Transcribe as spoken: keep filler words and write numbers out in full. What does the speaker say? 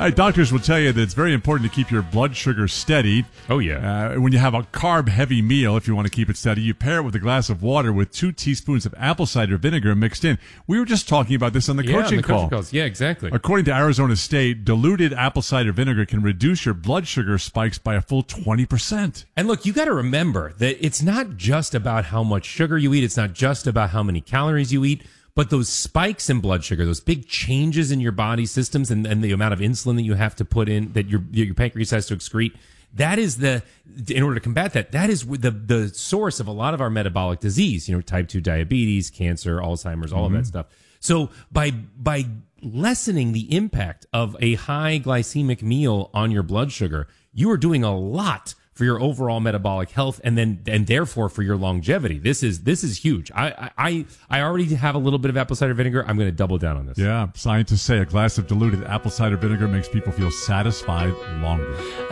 Uh, doctors will tell you that it's very important to keep your blood sugar steady. Oh, yeah. Uh, when you have a carb-heavy meal, if you want to keep it steady, you pair it with a glass of water with two teaspoons of apple cider vinegar mixed in. We were just talking about this on the yeah, coaching on the call. coaching calls. Yeah, exactly. According to Arizona State, diluted apple cider vinegar can reduce your blood sugar spikes by a full twenty percent. And look, you got to remember that it's not just about how much sugar you eat. It's not just about how many calories you eat. But those spikes in blood sugar, those big changes in your body systems and, and the amount of insulin that you have to put in, that your your pancreas has to excrete, that is the, in order to combat that, that is the the source of a lot of our metabolic disease, you know, type two diabetes, cancer, Alzheimer's, all mm-hmm. of that stuff. So by by lessening the impact of a high glycemic meal on your blood sugar, you are doing a lot for your overall metabolic health, and then and therefore for your longevity. This is this is huge. I I I already have a little bit of apple cider vinegar. I'm going to double down on this. Yeah, scientists say a glass of diluted apple cider vinegar makes people feel satisfied longer.